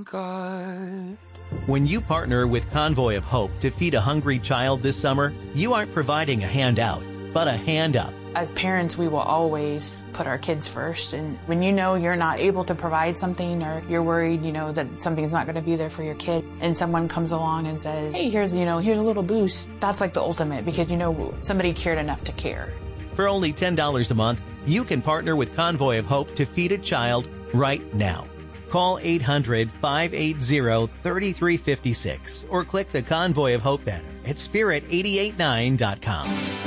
God. When you partner with Convoy of Hope to feed a hungry child this summer, you aren't providing a handout, but a hand up. As parents, we will always put our kids first. And when you know you're not able to provide something, or you're worried, that something's not going to be there for your kid, and someone comes along and says, hey, here's a little boost, that's like the ultimate, because somebody cared enough to care. For only $10 a month, you can partner with Convoy of Hope to feed a child right now. Call 800-580-3356 or click the Convoy of Hope banner at spirit889.com.